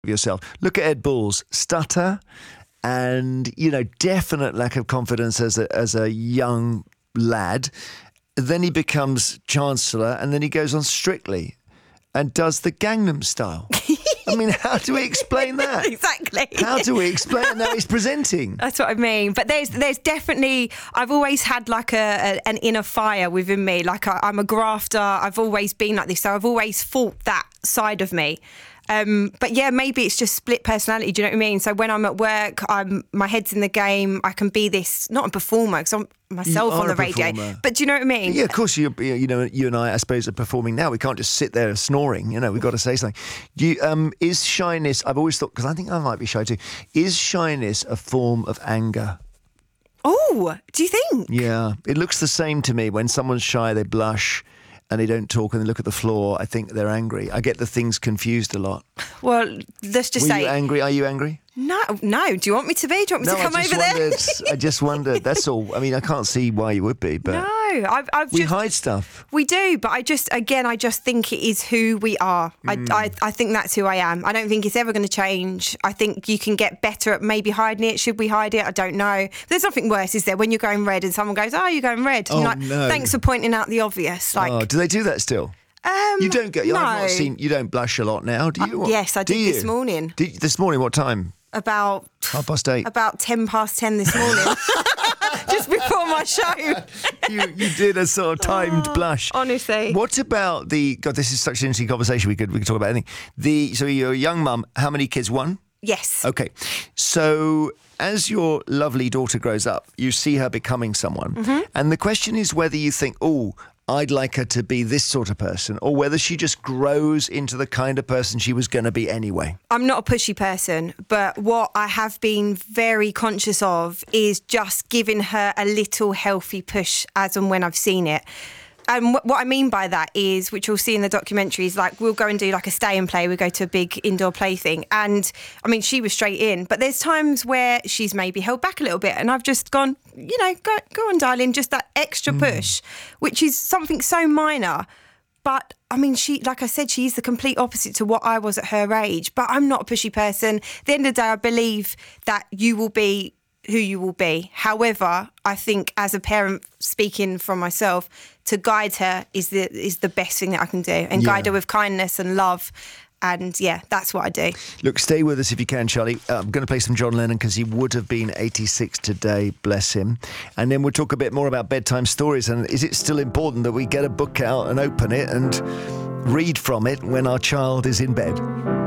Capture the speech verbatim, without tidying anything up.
yourself. Look at Ed Balls, stutter and, you know, definite lack of confidence as a, as a young lad. Then he becomes Chancellor and then he goes on Strictly and does the Gangnam Style. I mean, how do we explain that? Exactly. How do we explain it? Now he's presenting. That's what I mean. But there's there's definitely, I've always had like a, a an inner fire within me. Like I, I'm a grafter. I've always been like this. So I've always fought that side of me. Um, but yeah, maybe it's just split personality. Do you know what I mean? So when I'm at work, I'm my head's in the game. I can be this, not a performer because I'm myself on the radio. Performer. But do you know what I mean? Yeah, of course. You you know, you and I, I suppose, are performing now. We can't just sit there snoring. You know, we've got to say something. You, um, is shyness? I've always thought, because I think I might be shy too. Is shyness a form of anger? Oh, do you think? Yeah, it looks the same to me. When someone's shy, they blush. And they don't talk and they look at the floor, I think they're angry. I get the things confused a lot. Well, let's just Were say... you angry? Are you angry? No, no. Do you want me to be? Do you want me no, to come I just over wondered, there? I just wondered. That's all. I mean, I can't see why you would be, but... No, I've, I've we just... hide stuff. We do, but I just, again, I just think it is who we are. Mm. I, I, I think that's who I am. I don't think it's ever going to change. I think you can get better at maybe hiding it. Should we hide it? I don't know. There's nothing worse, is there, when you're going red and someone goes, oh, you're going red. Oh, you're like, no. Thanks for pointing out the obvious. Like, oh, do they do that still? Um, you don't get. No. I've not seen. You don't blush a lot now, do you? Uh, yes, I do did you? this morning. Did, this morning, what time? About half past eight. About ten past ten this morning, just before my show. you you did a sort of timed oh, blush. Honestly. What about the? God, this is such an interesting conversation. We could we could talk about anything. The so you're a young mum. How many kids? One. Yes. Okay. So as your lovely daughter grows up, you see her becoming someone, mm-hmm. and the question is whether you think, oh, I'd like her to be this sort of person, or whether she just grows into the kind of person she was going to be anyway. I'm not a pushy person, but what I have been very conscious of is just giving her a little healthy push as and when I've seen it. And what I mean by that is, which you'll see in the documentary, is like we'll go and do like a stay and play. We go to a big indoor play thing. And I mean, she was straight in. But there's times where she's maybe held back a little bit. And I've just gone, you know, go, go on, darling, just that extra push, mm. which is something so minor. But I mean, she, like I said, she's the complete opposite to what I was at her age. But I'm not a pushy person. At the end of the day, I believe that you will be who you will be. However, I think as a parent, speaking from myself, to guide her is the is the best thing that I can do, and yeah. guide her with kindness and love. And yeah, that's what I do. Look, stay with us if you can, Charlie. Uh, I'm going to play some John Lennon because he would have been eighty-six today, bless him. And then we'll talk a bit more about bedtime stories. And is it still important that we get a book out and open it and read from it when our child is in bed?